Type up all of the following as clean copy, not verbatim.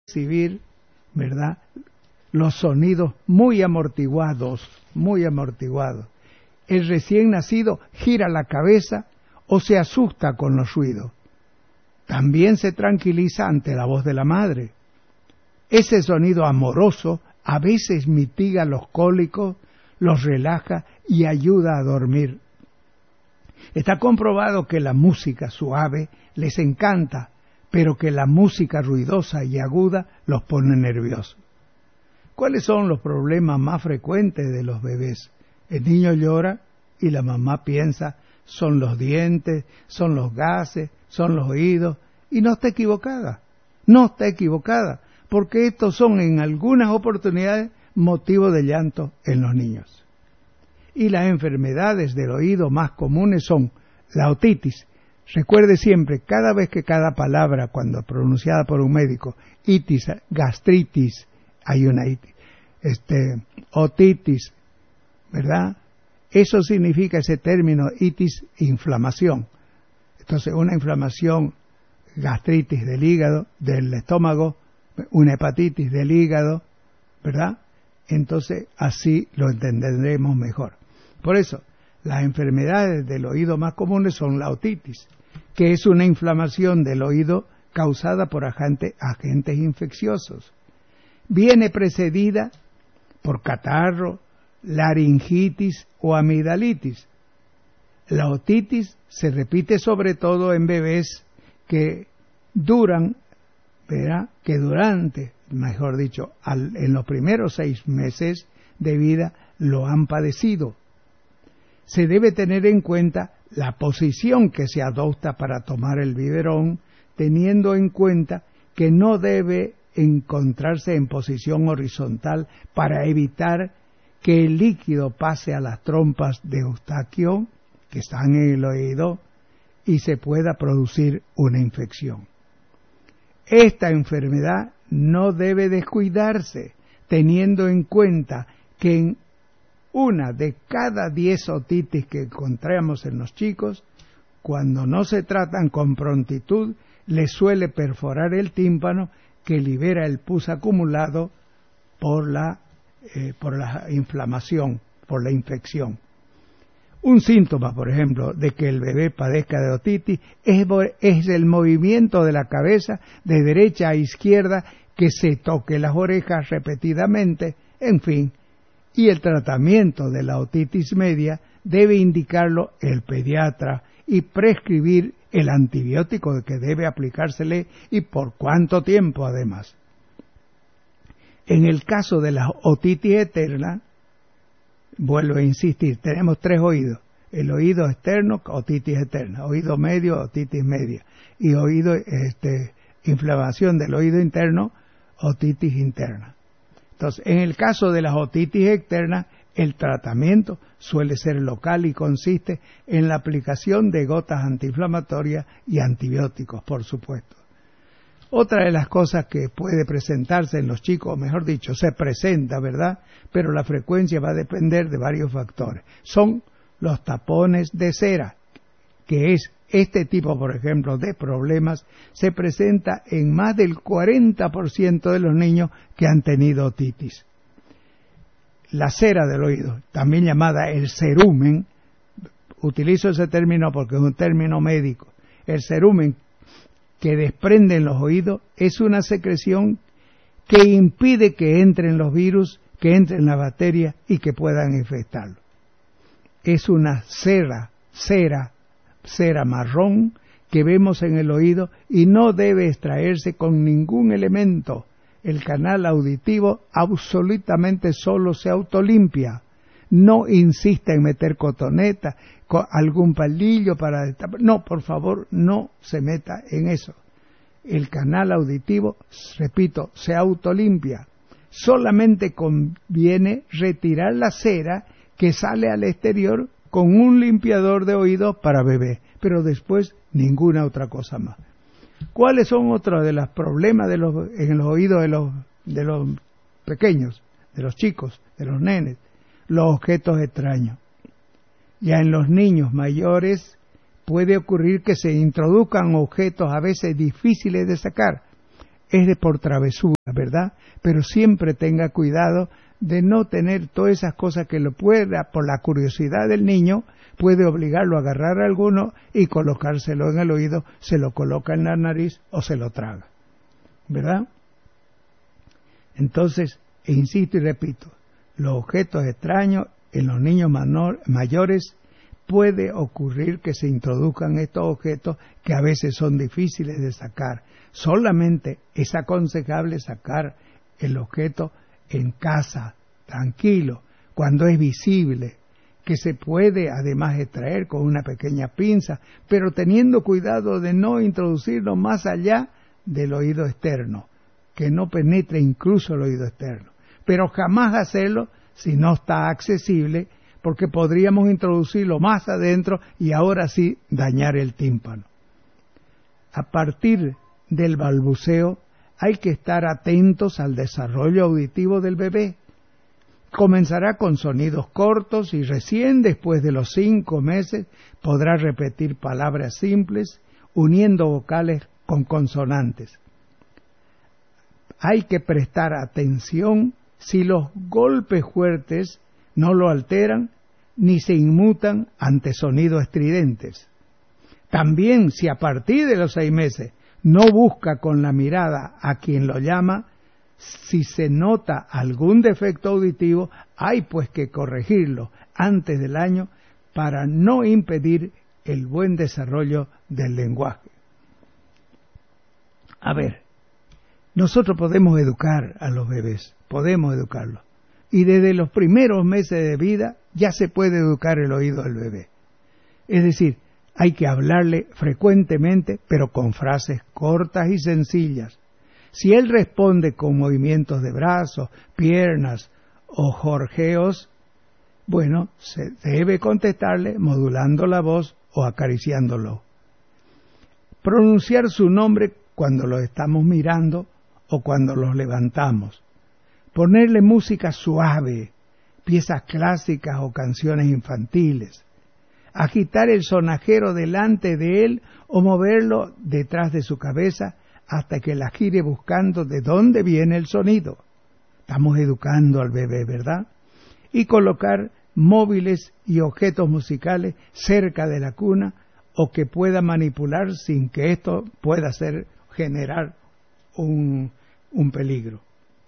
percibir, ¿verdad?, los sonidos muy amortiguados, muy amortiguados. El recién nacido gira la cabeza o se asusta con los ruidos. También se tranquiliza ante la voz de la madre. Ese sonido amoroso a veces mitiga los cólicos, los relaja y ayuda a dormir. Está comprobado que la música suave les encanta, pero que la música ruidosa y aguda los pone nerviosos. ¿Cuáles son los problemas más frecuentes de los bebés? El niño llora y la mamá piensa son los dientes, son los gases, son los oídos, y no está equivocada, porque estos son en algunas oportunidades motivo de llanto en los niños. Y las enfermedades del oído más comunes son la otitis. Recuerde siempre, cada vez que cada palabra, cuando pronunciada por un médico, itis, gastritis, hay una itis, otitis, ¿verdad? Eso significa ese término itis, inflamación. Entonces, una inflamación, gastritis del hígado, del estómago, una hepatitis del hígado, ¿verdad? Entonces, así lo entenderemos mejor. Por eso, las enfermedades del oído más comunes son la otitis, que es una inflamación del oído causada por agentes infecciosos. Viene precedida por catarro, laringitis o amigdalitis. La otitis se repite sobre todo en bebés que en los primeros 6 meses de vida lo han padecido. Se debe tener en cuenta la posición que se adopta para tomar el biberón, teniendo en cuenta que no debe encontrarse en posición horizontal para evitar que el líquido pase a las trompas de Eustaquio, que están en el oído, y se pueda producir una infección. Esta enfermedad no debe descuidarse, teniendo en cuenta que en una de cada 10 otitis que encontramos en los chicos, cuando no se tratan con prontitud, les suele perforar el tímpano que libera el pus acumulado por la inflamación, por la infección. Un síntoma, por ejemplo, de que el bebé padezca de otitis es el movimiento de la cabeza de derecha a izquierda, que se toque las orejas repetidamente, en fin. Y el tratamiento de la otitis media debe indicarlo el pediatra y prescribir el antibiótico que debe aplicársele y por cuánto tiempo además. En el caso de la otitis externa, vuelvo a insistir, tenemos 3 oídos. El oído externo, otitis externa; oído medio, otitis media; y inflamación del oído interno, otitis interna. Entonces, en el caso de las otitis externas, el tratamiento suele ser local y consiste en la aplicación de gotas antiinflamatorias y antibióticos, por supuesto. Otra de las cosas que puede presentarse en los chicos, o mejor dicho, se presenta, ¿verdad?, pero la frecuencia va a depender de varios factores. Son los tapones de cera, que es este tipo, por ejemplo, de problemas, se presenta en más del 40% de los niños que han tenido otitis. La cera del oído, también llamada el cerumen, utilizo ese término porque es un término médico. El cerumen que desprende en los oídos es una secreción que impide que entren los virus, que entren las bacterias y que puedan infectarlo. Es una cera marrón que vemos en el oído y no debe extraerse con ningún elemento. El canal auditivo absolutamente solo se autolimpia. No insista en meter cotoneta, algún palillo para destapar. No, por favor, no se meta en eso. El canal auditivo, repito, se autolimpia. Solamente conviene retirar la cera que sale al exterior con un limpiador de oídos para bebé, pero después ninguna otra cosa más. ¿Cuáles son otros de los problemas en los oídos de los pequeños, de los chicos, de los nenes? Los objetos extraños. Ya en los niños mayores puede ocurrir que se introduzcan objetos a veces difíciles de sacar. es de por travesura, ¿verdad? Pero siempre tenga cuidado de no tener todas esas cosas que lo pueda, por la curiosidad del niño, puede obligarlo a agarrar alguno y colocárselo en el oído, se lo coloca en la nariz o se lo traga, ¿verdad? Entonces, insisto y repito, los objetos extraños en los niños mayores puede ocurrir que se introduzcan estos objetos que a veces son difíciles de sacar. Solamente es aconsejable sacar el objeto en casa, tranquilo, cuando es visible, que se puede además extraer con una pequeña pinza, pero teniendo cuidado de no introducirlo más allá del oído externo, que no penetre incluso el oído externo. Pero jamás hacerlo si no está accesible, porque podríamos introducirlo más adentro y ahora sí dañar el tímpano. A partir del balbuceo hay que estar atentos al desarrollo auditivo del bebé. Comenzará con sonidos cortos y recién después de los 5 meses podrá repetir palabras simples uniendo vocales con consonantes. Hay que prestar atención si los golpes fuertes no lo alteran ni se inmutan ante sonidos estridentes. También si a partir de los 6 meses no busca con la mirada a quien lo llama, si se nota algún defecto auditivo, hay pues que corregirlo antes del año para no impedir el buen desarrollo del lenguaje. A ver, nosotros podemos educar a los bebés, podemos educarlos. Y desde los primeros meses de vida ya se puede educar el oído del bebé. Es decir, hay que hablarle frecuentemente, pero con frases cortas y sencillas. Si él responde con movimientos de brazos, piernas o jorjeos, bueno, se debe contestarle modulando la voz o acariciándolo. Pronunciar su nombre cuando lo estamos mirando o cuando los levantamos. Ponerle música suave, piezas clásicas o canciones infantiles. Agitar el sonajero delante de él o moverlo detrás de su cabeza hasta que la gire buscando de dónde viene el sonido. Estamos educando al bebé, ¿verdad? Y colocar móviles y objetos musicales cerca de la cuna o que pueda manipular sin que esto pueda generar un peligro.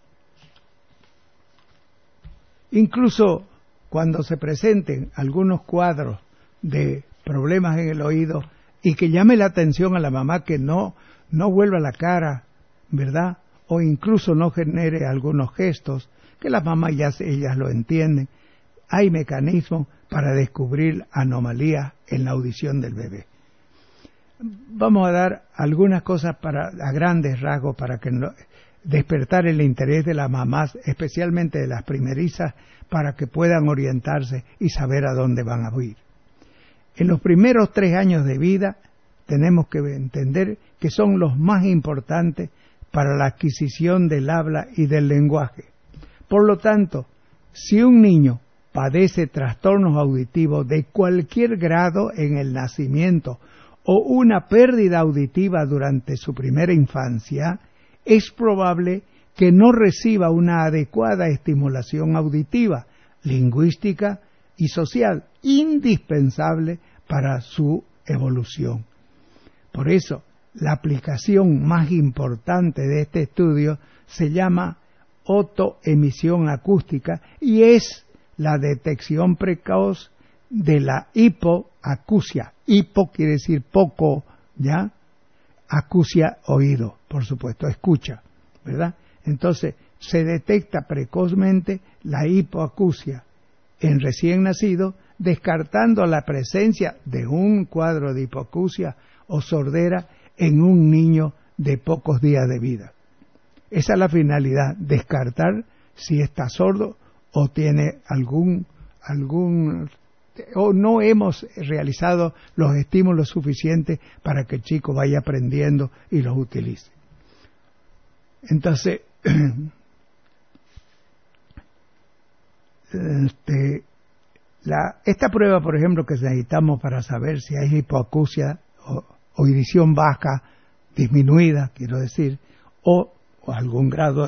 Incluso cuando se presenten algunos cuadros de problemas en el oído y que llame la atención a la mamá que no vuelva la cara, ¿verdad? O incluso no genere algunos gestos, que las mamás ellas lo entienden. Hay mecanismos para descubrir anomalías en la audición del bebé. Vamos a dar algunas cosas a grandes rasgos para que despertar el interés de las mamás, especialmente de las primerizas, para que puedan orientarse y saber a dónde van a ir. En los primeros 3 años de vida tenemos que entender que son los más importantes para la adquisición del habla y del lenguaje. Por lo tanto, si un niño padece trastornos auditivos de cualquier grado en el nacimiento o una pérdida auditiva durante su primera infancia, es probable que no reciba una adecuada estimulación auditiva, lingüística y social, indispensable para su evolución. Por eso, la aplicación más importante de este estudio se llama otoemisión acústica y es la detección precoz de la hipoacusia. Hipo quiere decir poco, ¿ya? Acusia, oído, por supuesto, escucha, ¿verdad? Entonces, se detecta precozmente la hipoacusia en recién nacido, descartando la presencia de un cuadro de hipoacusia o sordera en un niño de pocos días de vida. Esa es la finalidad, descartar si está sordo o tiene algún o no hemos realizado los estímulos suficientes para que el chico vaya aprendiendo y los utilice. Entonces, esta prueba, por ejemplo, que necesitamos para saber si hay hipoacusia o audición baja, disminuida, quiero decir, o algún grado